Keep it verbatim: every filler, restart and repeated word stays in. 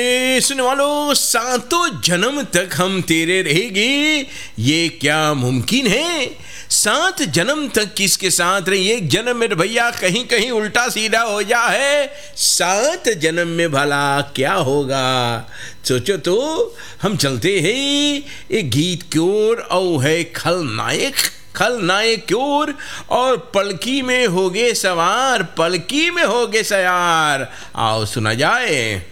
ए, सुनने वालों, सातों जन्म तक हम तेरे रहेंगे, ये क्या मुमकिन है? सात जन्म तक किसके साथ रहे? एक जन्म में भैया कहीं कहीं उल्टा सीधा हो जाए, सात जन्म में भला क्या होगा? सोचो तो। हम चलते हैं एक गीत की ओर, और है खलनायक खलनायक की ओर, और पलकी में होगे सवार, पलकी में होगे सयार। आओ सुना जाए।